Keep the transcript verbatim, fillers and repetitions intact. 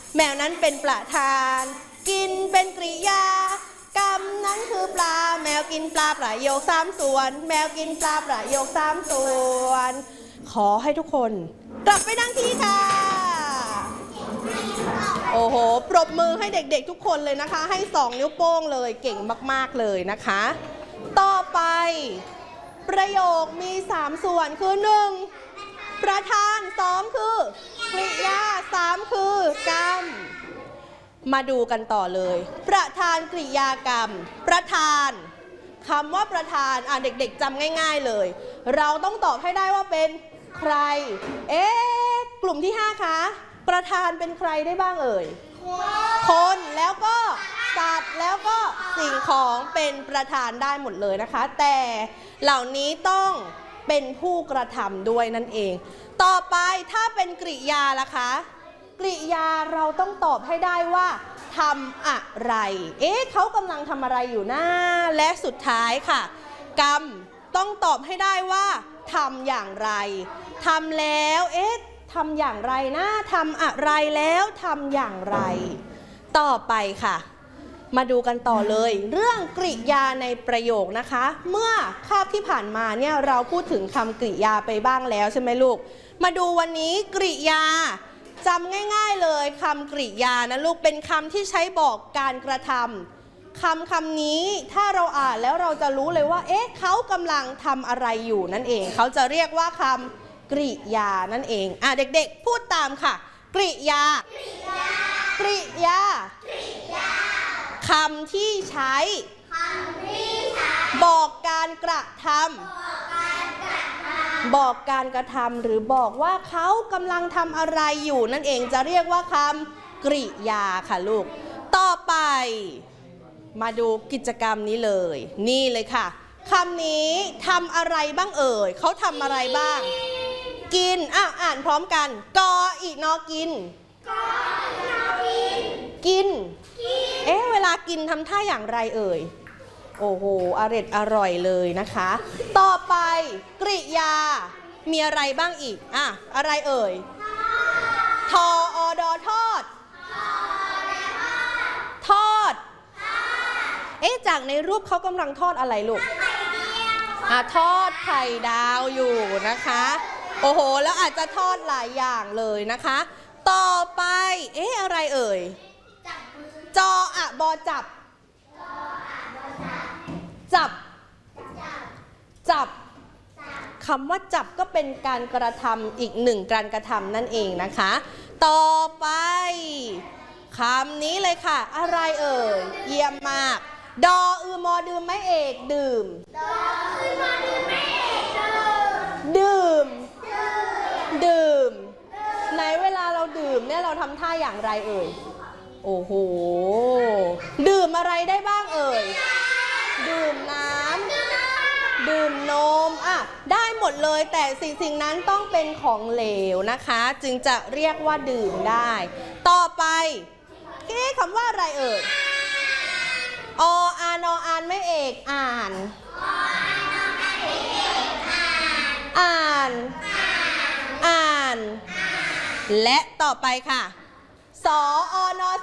แมวนั้นเป็นประธานกินเป็นกริยากรรมนั้นคือปลาแมวกินปลาประโยคสามส่วนแมวกินปลาประโยคสามส่วนขอให้ทุกคนกลับไปนั่งที่ค่ะโอ้โหปรบมือให้เด็กๆทุกคนเลยนะคะให้สองนิ้วโป้งเลยเก่งมากๆเลยนะคะต่อไปประโยคมีสามส่วนคือหนึ่งประธานสองคือกริยาสามคือกรรมมาดูกันต่อเลยประธานกริยากรรมประธานคำว่าประธานอ่ะเด็กๆจำง่ายๆเลยเราต้องตอบให้ได้ว่าเป็นใครเอ๊ะกลุ่มที่ห้าคะประธานเป็นใครได้บ้างเอ่ยคนแล้วก็สัตว์แล้วก็สิ่งของเป็นประธานได้หมดเลยนะคะแต่เหล่านี้ต้องเป็นผู้กระทำด้วยนั่นเองต่อไปถ้าเป็นกริยาล่ะคะกริยาเราต้องตอบให้ได้ว่าทำอะไรเอ๊ะเขากำลังทำอะไรอยู่นะและสุดท้ายค่ะกรรมต้องตอบให้ได้ว่าทำอย่างไรทำแล้วเอ๊ะทำอย่างไรนะทำอะไรแล้วทำอย่างไรต่อไปค่ะมาดูกันต่อเลยเรื่องกริยาในประโยคนะคะเมื่อคาบที่ผ่านมาเนี่ยเราพูดถึงคำกริยาไปบ้างแล้วใช่ไหมลูกมาดูวันนี้กริยาจำง่ายๆเลยคำกริยานะลูกเป็นคำที่ใช้บอกการกระทำคำคำนี้ถ้าเราอ่านแล้วเราจะรู้เลยว่าเอ๊ะเขากำลังทำอะไรอยู่นั่นเองเขาจะเรียกว่าคำกริยานั่นเองอ่ะเด็กๆพูดตามค่ะกริยากริยาคำที่ใช้บอกการกระทำบอกการกระทำหรือบอกว่าเขากำลังทำอะไรอยู่นั่นเองจะเรียกว่าคำกริยาค่ะลูกต่อไปมาดูกิจกรรมนี้เลยนี่เลยค่ะคำนี้ทำอะไรบ้างเอ่ยเขาทำอะไรบ้างกินอ่ะอ่านพร้อมกันกออีนอกินกินเอ๊ะเวลากินทำท่าอย่างไรเอ่ยโอ้โหอร่อยอร่อยเลยนะคะต่อไปกริยามีอะไรบ้างอีกอ่ะอะไรเอ่ยทออดอทอดทอดเอ๊ะจากในรูปเขากำลังทอดอะไรลูกอ่ะทอดไข่ดาวอยู่นะคะโอ้โหแล้วอาจจะทอดหลายอย่างเลยนะคะต่อไปเอ๊ะอะไรเอ่ยจออะบอจับจับจับคำว่าจับก็เป็นการกระทำอีกหนึ่งการกระทำนั่นเองนะคะต่อไปคำนี้เลยค่ะอะไรเอ่ยเยี่ยมมากดออือมอดื่มไม่เอกดื่มดออือมอดื่มไม่เอกดื่มดื่มไหนเวลาเราดื่มเนี่ยเราทำท่าอย่างไรเอ่ยโอ้โหดื่มอะไรได้บ้างเอ่ยดื่มน้ำดื่มนมอ่ะได้หมดเลยแต่สิ่งสิ่งนั้นต้องเป็นของเหลวนะคะจึงจะเรียกว่าดื่มได้ต่อไปเอ๊ะคำว่าอะไรเอ่ยออานออ่านไม่เอกอ่านอ่านอ่านและต่อไปค่ะสออนอ